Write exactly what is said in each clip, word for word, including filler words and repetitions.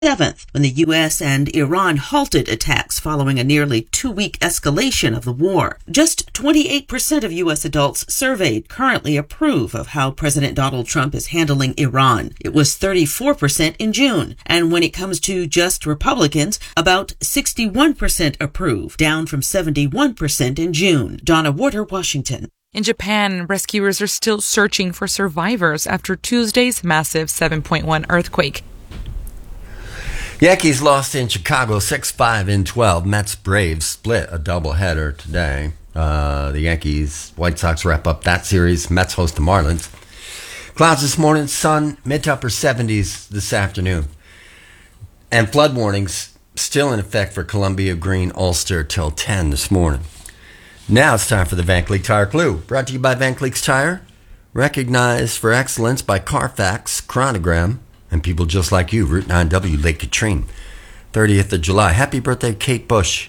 seventh, when the U S and Iran halted attacks following a nearly two-week escalation of the war. Just twenty-eight percent of U S adults surveyed currently approve of how President Donald Trump is handling Iran. It was thirty-four percent in June. And when it comes to just Republicans, about sixty-one percent approve, down from seventy-one percent in June. Donna Warder, Washington. In Japan, rescuers are still searching for survivors after Tuesday's massive seven point one earthquake. Yankees lost in Chicago six five in twelve. Mets Braves split a doubleheader today. Uh, the Yankees, White Sox wrap up that series. Mets host the Marlins. Clouds this morning, sun, mid to upper seventies this afternoon. And flood warnings still in effect for Columbia, Greene, Ulster till ten this morning. Now it's time for the Van Cleek Tire Clue. Brought to you by Van Cleek's Tire. Recognized for excellence by Carfax, Chronogram, and people just like you, Route nine W, Lake Katrine. thirtieth of July. Happy birthday, Kate Bush.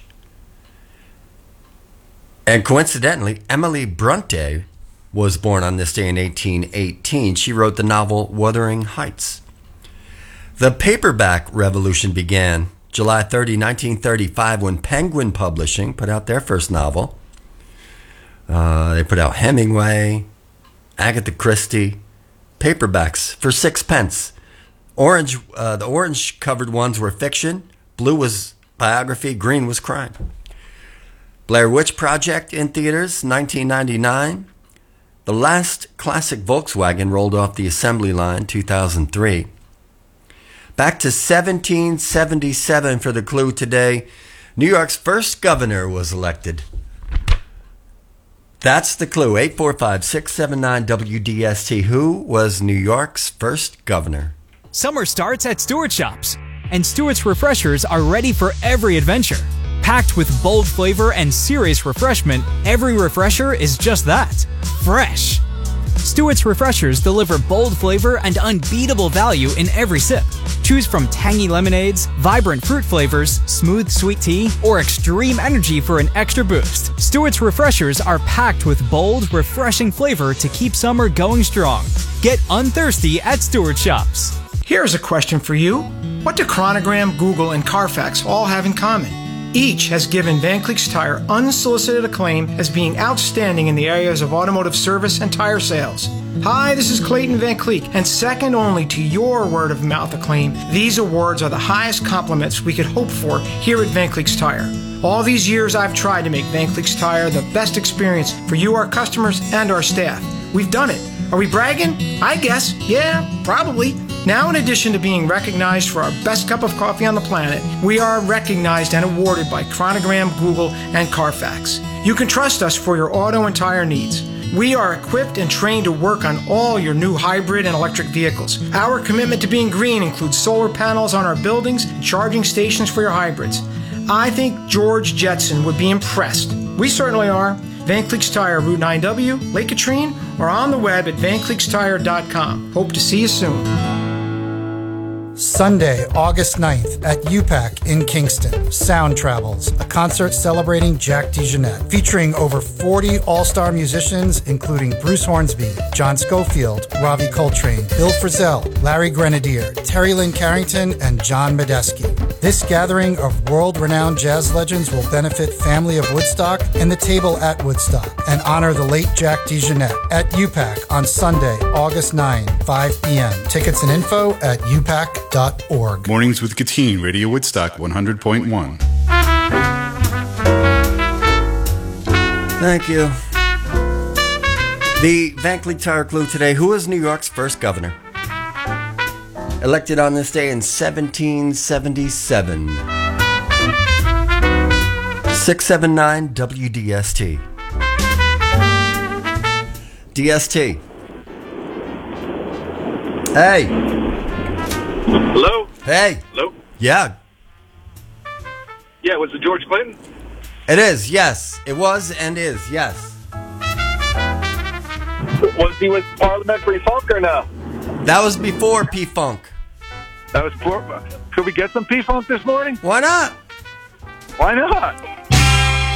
And coincidentally, Emily Bronte was born on this day in eighteen eighteen. She wrote the novel Wuthering Heights. The paperback revolution began July thirtieth, nineteen thirty-five, when Penguin Publishing put out their first novel. Uh, they put out Hemingway, Agatha Christie, paperbacks for sixpence. Orange, uh, the orange-covered ones were fiction. Blue was biography. Green was crime. Blair Witch Project in theaters, nineteen ninety-nine. The last classic Volkswagen rolled off the assembly line, two thousand three. Back to seventeen seventy-seven for the clue today. New York's first governor was elected. That's the clue, eight four five, six seven nine, W D S T. Who was New York's first governor? Summer starts at Stewart Shops, and Stewart's Refreshers are ready for every adventure. Packed with bold flavor and serious refreshment, every refresher is just that, fresh. Stewart's Refreshers deliver bold flavor and unbeatable value in every sip. Choose from tangy lemonades, vibrant fruit flavors, smooth sweet tea, or extreme energy for an extra boost. Stewart's Refreshers are packed with bold, refreshing flavor to keep summer going strong. Get unthirsty at Stewart Shops. Here's a question for you. What do Chronogram, Google, and Carfax all have in common? Each has given Van Cleek's Tire unsolicited acclaim as being outstanding in the areas of automotive service and tire sales. Hi, this is Clayton Van Cleek, and second only to your word-of-mouth acclaim, these awards are the highest compliments we could hope for here at Van Cleek's Tire. All these years I've tried to make Van Cleek's Tire the best experience for you, our customers, and our staff. We've done it. Are we bragging? I guess. Yeah, probably. Now, in addition to being recognized for our best cup of coffee on the planet, we are recognized and awarded by Chronogram, Google, and Carfax. You can trust us for your auto and tire needs. We are equipped and trained to work on all your new hybrid and electric vehicles. Our commitment to being green includes solar panels on our buildings and charging stations for your hybrids. I think George Jetson would be impressed. We certainly are. Van Cleek's Tire, Route nine W, Lake Katrine, or on the web at van cleeks tire dot com. Hope to see you soon. Sunday, August ninth at U PAC in Kingston. Sound Travels, a concert celebrating Jack DeJohnette, featuring over forty all-star musicians, including Bruce Hornsby, John Schofield, Ravi Coltrane, Bill Frisell, Larry Grenadier, Terry Lynn Carrington, and John Medeski. This gathering of world-renowned jazz legends will benefit Family of Woodstock and the Table at Woodstock and honor the late Jack DeJohnette at U PAC on Sunday, August ninth, five p.m. Tickets and info at u pac dot org. Mornings with Katine, Radio Woodstock one hundred point one. Thank you. The Van Cleek Tire Clue today. Who was New York's first governor? Elected on this day in seventeen seventy-seven. six seven nine W D S T. D S T. Hey. Hello? Hey. Hello? Yeah. Yeah, was it George Clinton? It is, yes. It was and is, yes. Was he with Parliamentary Funk or no? That was before P-Funk. That was before. Could we get some P-Funk this morning? Why not? Why not?